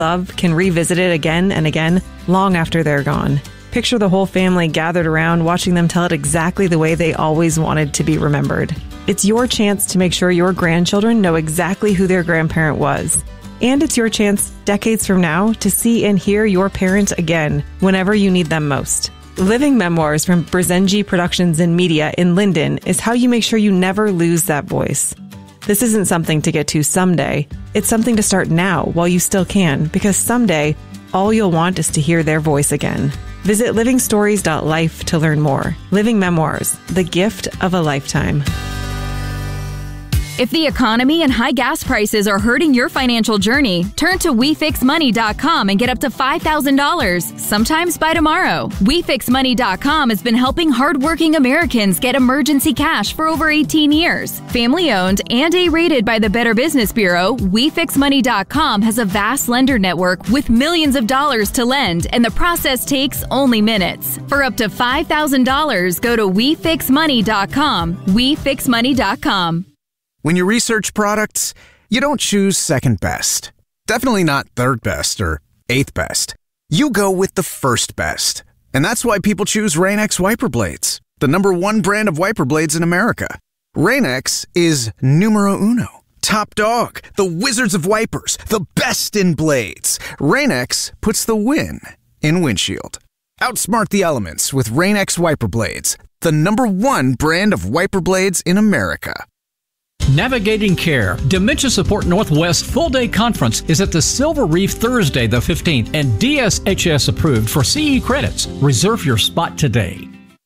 love can revisit it again and again long after they're gone. Picture the whole family gathered around watching them tell it exactly the way they always wanted to be remembered. It's your chance to make sure your grandchildren know exactly who their grandparent was. And it's your chance, decades from now, to see and hear your parent again whenever you need them most. Living Memoirs from Brzezinski Productions and Media in Linden is how you make sure you never lose that voice. This isn't something to get to someday. It's something to start now while you still can, because someday, all you'll want is to hear their voice again. Visit livingstories.life to learn more. Living Memoirs, the gift of a lifetime. If the economy and high gas prices are hurting your financial journey, turn to WeFixMoney.com and get up to $5,000, sometimes by tomorrow. WeFixMoney.com has been helping hardworking Americans get emergency cash for over 18 years. Family-owned and A-rated by the Better Business Bureau, WeFixMoney.com has a vast lender network with millions of dollars to lend, and the process takes only minutes. For up to $5,000, go to WeFixMoney.com. WeFixMoney.com. When you research products, you don't choose second best. Definitely not third best or eighth best. You go with the first best. And that's why people choose Rain-X wiper blades, the #1 brand of wiper blades in America. Rain-X is numero uno. Top dog, the wizards of wipers, the best in blades. Rain-X puts the win in windshield. Outsmart the elements with Rain-X wiper blades, the #1 brand of wiper blades in America. Navigating Care, Dementia Support Northwest full-day conference is at the Silver Reef Thursday the 15th and DSHS approved for CE credits. Reserve your spot today.